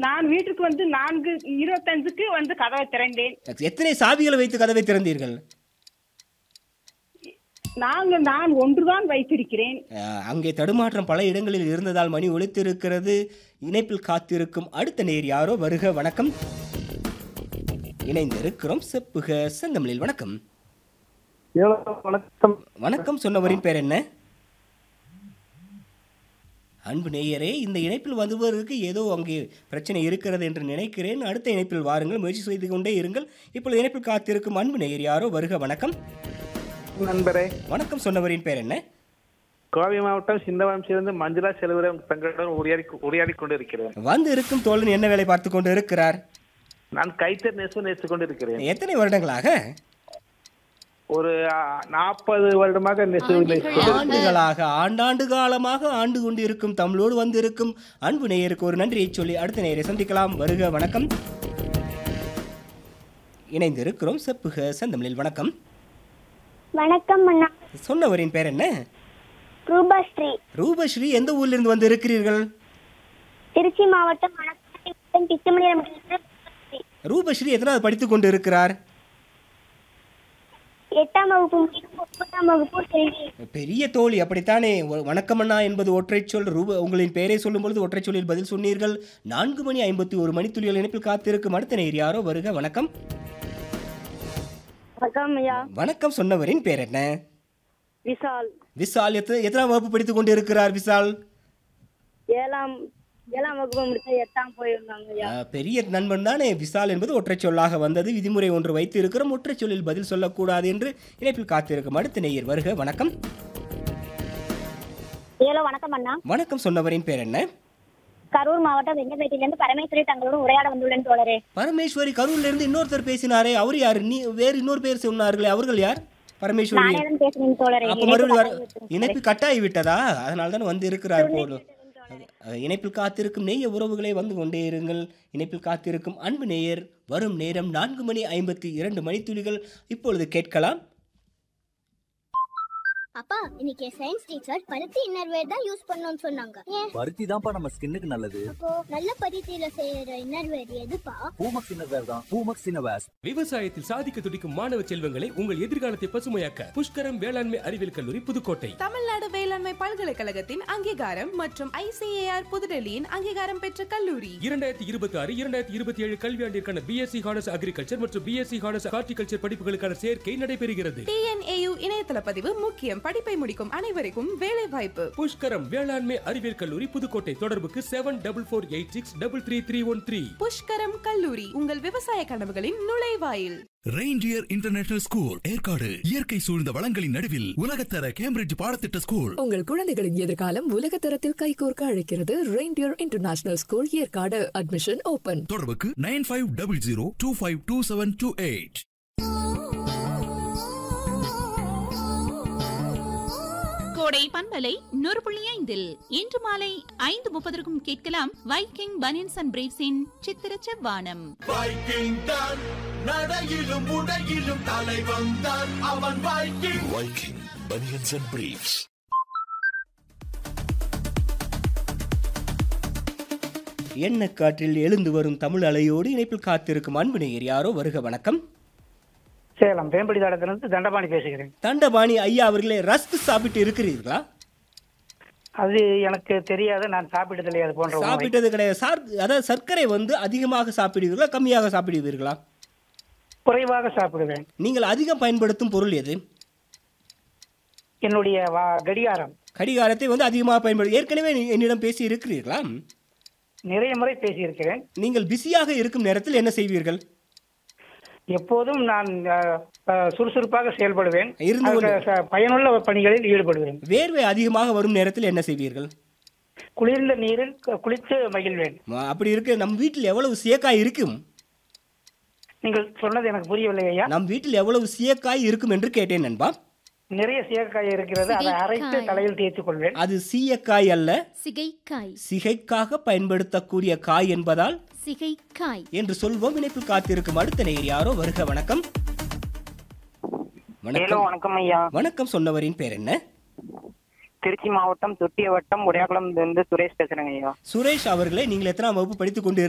நான் வீட்டுக்கு வந்து 4:25க்கு வந்து கதவை திறந்தேன். எத்தனை சாவிகளை வைத்து கதவை திறந்தீர்கள்? நான் ஒன்றுதான் வைத்திருக்கிறேன். அங்கே தடுமாற்றம் பல இடங்களில் இருந்ததால் மணி ஒலித்திருக்கிறது. இணைப்பில் காத்திருக்கும் அடுத்த நேர் யாரோ வருக வணக்கம். இணைந்திருக்கிறோம் செப்புக செந்தமிழில். வணக்கம். வணக்கம். வணக்கம் சொன்னவரின் பேர் என்ன? அன்பு நேயரே, இந்த இணைப்பில் வருவதற்கு ஏதோ அங்கே பிரச்சனை இருக்கிறது என்று நினைக்கிறேன். அடுத்த இணைப்பில் வாருங்கள், முயற்சி செய்து கொண்டே இருங்கள். இப்பொழுது இணைப்பில் காத்திருக்கும் அன்பு நேயர் யாரோ வருக வணக்கம். நண்பரே வணக்கம் சொன்னவரின் பேர் என்ன? கோவை மாவட்டம் சின்னவரம் சேர்ந்து மஞ்சுளா செல்வரம் தங்களுடன் உரையாடி கொண்டு இருக்கிறேன். வந்து இருக்கும் தோழன் என்ன வேலை பார்த்து கொண்டு இருக்கிறார்? நான் கைத்தறி நெசவு கொண்டு இருக்கிறேன். எத்தனை வருடங்களாக? ஒரு 40 வருடமாக ஆண்டுகளாக ஆண்டாண்டு காலமாக ஆண்டு கொண்டு இருக்கும் தமிழோடு வந்து இருக்கும் அன்பு நேயருக்கு ஒரு நன்றியை சொல்லி அடுத்த நேயரை சந்திக்கலாம். வருக வணக்கம். இணைந்திருக்கிறோம் செப்புக செந்தமிழில். வணக்கம். வணக்கம் அண்ணா. சொன்னவரின் பேர் என்ன? ரூபஸ்ரீ. ரூபஸ்ரீ, எந்த ஊர்ல இருந்து வந்து இருக்கிறீர்கள்? திருச்சி மாவட்டம் பிச்சமணியம். ரூபஸ்ரீ எத்தனாவது படித்துக் கொண்டு இருக்கிறார்? 8ஆம் வகுப்பு 9ஆம் வகுப்பு செல்வி. பெரிய தோழி, அப்படித்தானே? வணக்கம் அண்ணா என்பது ஒற்றை சொல். உங்களின் பெயரை சொல்லும் பொழுது ஒற்றை சொல்லில் பதில் சொன்னீர்கள். 4:51 மணித்துளிகள் இணைப்பில் காத்திருக்கும் அடுத்த நேர் யாரோ வருக வணக்கம். வணக்கம் ஐயா. வணக்கம் சொன்னவரின் பேர் என்ன? விசால். விசால் எத்தனாம் வகுப்பு படித்துக் கொண்டு இருக்கிறார் விசால்? 7ஆம் வகுப்பு முடிச்சு 8ஆம் போயிருந்தாங்க. பெரிய நண்பன் தானே. விசால் என்பது ஒற்றை சொல்லாக வந்தது. விதிமுறை ஒன்று வைத்து இருக்கிறோம், ஒற்றை சொல்லில் பதில் சொல்லக்கூடாது என்று இணைப்பில் காத்திருக்கும் அடுத்த நேயர் வருக வணக்கம். வணக்கம் அண்ணா. வணக்கம் சொன்னவரின் பேர் என்ன? கரூர் மாவட்டம் வெங்கப்பேட்டையிலிருந்து பரமேஸ்வரி தங்களோடு உரையாட வந்துள்ளேன் தோழரே. பரமேஸ்வரி, கரூர்ல இருந்து இன்னொருத்தர் பேசினாரே, அவர் யார்? நீ வேறு இன்னொரு பேர் சொன்னார்களே, அவர்கள் யார்? பரமேஸ்வரி. அப்ப மறுபடியும் இணைப்பு கட்டாகி விட்டதா? அதனால தான் வந்து இருக்கிறார் போல. இணைப்பில் காத்திருக்கும் நேய உறவுகளை வந்து கொண்டே இருங்கள். இணைப்பில் காத்திருக்கும் அன்பு நேயர் வரும் நேரம் 4:52 மணித்துளிகள். இப்பொழுது கேட்கலாம். அப்பா, இன்னைக்கு சயின்ஸ் டீச்சர் பருத்தி இன்னர்வேர் தான் யூஸ் பண்ணனும்னு சொன்னாங்க. ஏன்? பருத்தி தான்ப்பா நம்ம ஸ்கின்னுக்கு நல்லது. அப்போ நல்ல பருத்தியில செய்யற இன்னர்வேர் எதுப்பா? பூமக்ஸ் இன்னர்வேர் தான். பூமக்ஸ் இன்னர்வேர். விவசாயத்தில் சாதிக்க துடிக்கும் மாணவ செல்வங்களை உங்கள் எதிர்காலத்தை பசுமையாக்க புஷ்கரம் வேளாண்மை அறிவியல் கல்லூரி புதுக்கோட்டை. தமிழ்நாடு வேளாண்மை பல்கலைக்கழகத்தின் அங்கீகாரம் மற்றும் ICAR புதுடெல்லியின் அங்கீகாரம் பெற்ற கல்லூரி. 2026-2027 கல்வியாண்டிற்கான BSc ஹானர்ஸ் அக்ரிகல்ச்சர் மற்றும் BSc ஹானர்ஸ் ஹார்டிகல்ச்சர் படிப்புகளுக்கான சேர்க்கை நடைபெறுகிறது. TNAU இணையதள பதிவு முக்கியம். படிப்பை முடிக்கும் அனைவருக்கும் வேலை வாய்ப்பு. புஷ்கரம் வேளாண்மை அறிவியல் கல்லூரி புதுக்கோட்டை. தொடர்புக்கு 7448633313. புஷ்கரம் கல்லூரி, உங்கள் விவசாய கனவுகளின் நுழைவாயில். Reindeer international school Yercaud. இயற்கை சூழ்ந்த வளங்களின் நடுவில் உலகத்தர கேம்பிரிட்ஜ் பாடத்திட்ட ஸ்கூல். உங்கள் குழந்தைகளின் எதிர்காலம் உலகத்தரத்தில் கைகோர்க்க அழைக்கிறது reindeer international school Yercaud. Admission open. தொடர்புக்கு 9500252728. கோடை பண்பலை 100.5 இன்று மாலை 5:30 கேட்கலாம் வைக்கிங் பனியன்ஸ் அண்ட் பிரீவ்ஸின் சித்திர செவ்வானம். வைக்கிங் தான் நடையிலும் உடையிலும் தலைவன் தான் அவன். Viking banians and briefs. எண்ணக்காற்றில் எழுந்து வரும் தமிழ் அலையோடு இணைப்பில் காத்திருக்கும் அன்பு நேயர் யாரோ வருக வணக்கம். சேலம் வேம்படி தாளத்திலிருந்து தண்டபாணி பேசுகிறேன். தண்டபாணி ஐயா அவர்களே, ரஸ்க் சாப்பிட்டு இருக்கிறீர்களா? அது எனக்கு தெரியாது, நான் சாப்பிட்டதில்லை. அது போன்ற சாப்பிட்டது கிடையாது. அதாவது சர்க்கரை வந்து அதிகமாக சாப்பிடுவீர்களா, கம்மியாக சாப்பிடுவீர்களா? குறைவாக சாப்பிடுவேன். நீங்கள் அதிகம் பயன்படுத்தும் பொருள் எது? என்னுடைய கடிகாரம். கடிகாரத்தை வந்து அதிகமாக பயன்படுத்த ஏற்கனவே என்னிடம் பேசி இருக்கிறீர்களா? நிறைய முறை பேசியிருக்கிறேன். நீங்கள் பிஸியாக இருக்கும் நேரத்தில் என்ன செய்வீர்கள்? எப்போதும் நான் சுறுசுறுப்பாக செயல்படுவேன். பயனுள்ள பணிகளில் ஈடுபடுவேன். வேர்வை அதிகமாக வரும் நேரத்தில் என்ன செய்வீர்கள்? குளிர்ந்த நீரில் குளித்து மகிழ்வேன். அப்படி இருக்கு. நம் வீட்டில் எவ்வளவு சீயக்காய் இருக்கும்? நீங்கள் சொன்னது எனக்கு புரியவில்லை ஐயா. நம் வீட்டில் எவ்வளவு சீயக்காய் இருக்கும் என்று கேட்டேன் நண்பா. நிறைய சீயக்காய் இருக்கிறது, அதை அரைத்து தலையில் தேய்த்துக் கொள்வேன். அது சீயக்காய் அல்ல, சிகைக்காய். சிகைக்காக பயன்படுத்தக்கூடிய காய் என்பதால் சிகைக்காய் என்று சொல்வோம். இணைப்பில் காத்திருக்கும் அடுத்த நேயர் யாரோ வருக வணக்கம். வணக்கம் ஐயா. வணக்கம் சொன்னவரின் பேர் என்ன? திருச்சி மாவட்டம் தொட்டிய வட்டம் உடையாகுளம் இருந்து சுரேஷ் பேசுறேங்க ஐயா. சுரேஷ் அவர்களே, நீங்கள் எத்தனாம் வகுப்பு படித்துக் கொண்டு